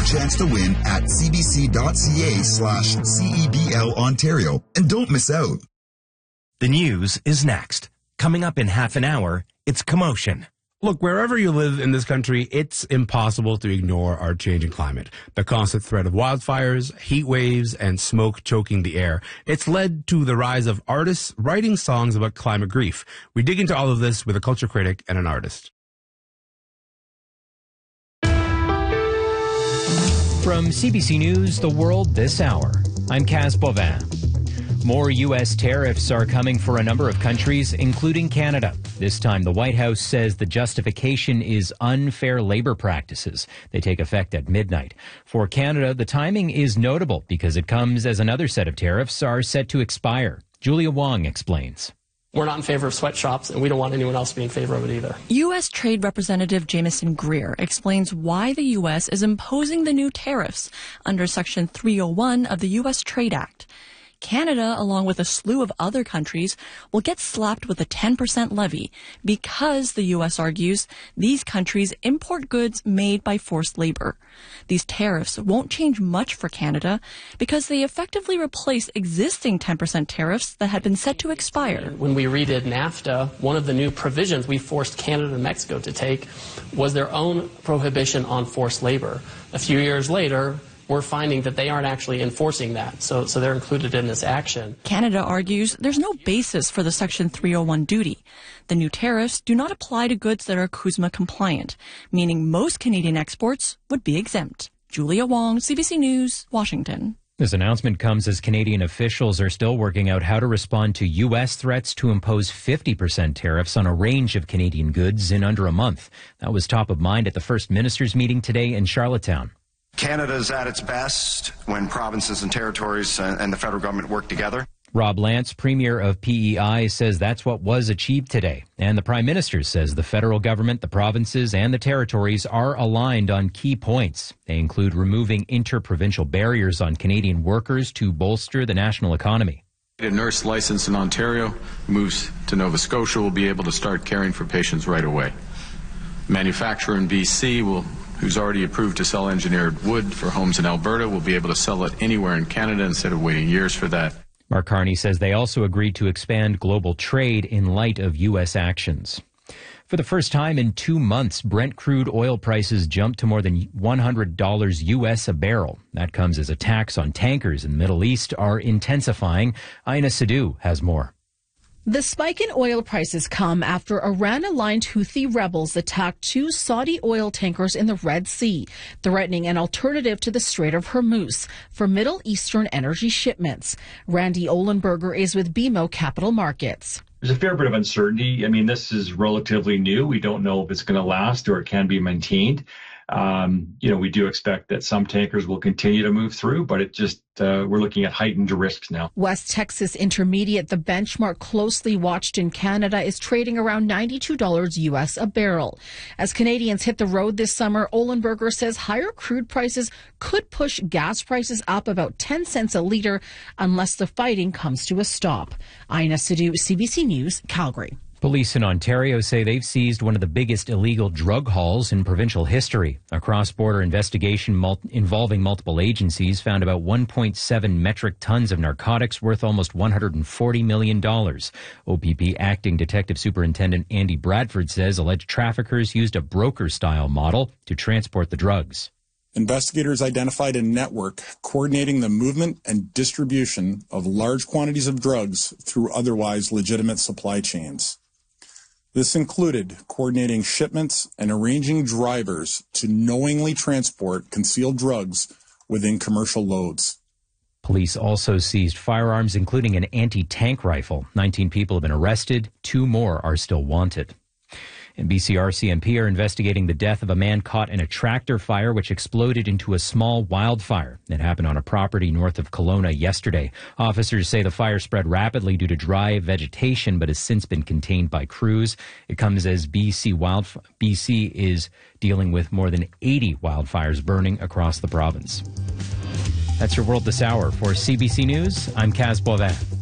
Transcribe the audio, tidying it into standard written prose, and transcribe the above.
chance to win at cbc.ca/CEBL Ontario. And don't miss out. The news is next. Coming up in half an hour, it's Commotion. Look, wherever you live in this country, it's impossible to ignore our changing climate. The constant threat of wildfires, heat waves, and smoke choking the air. It's led to the rise of artists writing songs about climate grief. We dig into all of this with a culture critic and an artist. From CBC News, The World This Hour, I'm Kaz Bovin. More U.S. tariffs are coming for a number of countries, including Canada. This time, the White House says the justification is unfair labor practices. They take effect at midnight. For Canada, the timing is notable because it comes as another set of tariffs are set to expire. Julia Wong explains. We're not in favor of sweatshops, and we don't want anyone else to be in favor of it either. U.S. Trade Representative Jameson Greer explains why the U.S. is imposing the new tariffs under Section 301 of the U.S. Trade Act. Canada, along with a slew of other countries, will get slapped with a 10% levy because, the U.S. argues, these countries import goods made by forced labor. These tariffs won't change much for Canada because they effectively replace existing 10% tariffs that had been set to expire. When we redid NAFTA, one of the new provisions we forced Canada and Mexico to take was their own prohibition on forced labor. A few years later, we're finding that they aren't actually enforcing that, so they're included in this action. Canada argues there's no basis for the Section 301 duty. The new tariffs do not apply to goods that are CUSMA compliant, meaning most Canadian exports would be exempt. Julia Wong, CBC News, Washington. This announcement comes as Canadian officials are still working out how to respond to U.S. threats to impose 50% tariffs on a range of Canadian goods in under a month. That was top of mind at the First Ministers' meeting today in Charlottetown. Canada's at its best when provinces and territories and the federal government work together. Rob Lance, Premier of PEI, says that's what was achieved today. And the Prime Minister says the federal government, the provinces, and the territories are aligned on key points. They include removing interprovincial barriers on Canadian workers to bolster the national economy. A nurse licensed in Ontario moves to Nova Scotia will be able to start caring for patients right away. Manufacturer in BC who's already approved to sell engineered wood for homes in Alberta will be able to sell it anywhere in Canada instead of waiting years for that. Mark Carney says they also agreed to expand global trade in light of U.S. actions. For the first time in 2 months, Brent crude oil prices jumped to more than $100 U.S. a barrel. That comes as attacks on tankers in the Middle East are intensifying. Aina Sidhu has more. The spike in oil prices come after Iran-aligned Houthi rebels attacked 2 Saudi oil tankers in the Red Sea, threatening an alternative to the Strait of Hormuz for Middle Eastern energy shipments. Randy Ohlenberger is with BMO Capital Markets. There's a fair bit of uncertainty. I mean, this is relatively new. We don't know if it's going to last or it can be maintained. We do expect that some tankers will continue to move through, but we're looking at heightened risks now. West Texas Intermediate, the benchmark closely watched in Canada, is trading around $92 U.S. a barrel. As Canadians hit the road this summer, Ohlenberger says higher crude prices could push gas prices up about 10 cents a litre unless the fighting comes to a stop. Aina Sidhu, CBC News, Calgary. Police in Ontario say they've seized one of the biggest illegal drug hauls in provincial history. A cross-border investigation involving multiple agencies found about 1.7 metric tons of narcotics worth almost $140 million. OPP Acting Detective Superintendent Andy Bradford says alleged traffickers used a broker-style model to transport the drugs. Investigators identified a network coordinating the movement and distribution of large quantities of drugs through otherwise legitimate supply chains. This included coordinating shipments and arranging drivers to knowingly transport concealed drugs within commercial loads. Police also seized firearms, including an anti-tank rifle. 19 people have been arrested. 2 more are still wanted. And BC RCMP are investigating the death of a man caught in a tractor fire which exploded into a small wildfire. It happened on a property north of Kelowna yesterday. Officers say the fire spread rapidly due to dry vegetation, but has since been contained by crews. It comes as BC is dealing with more than 80 wildfires burning across the province. That's your World This Hour. For CBC News, I'm Kaz Bovin.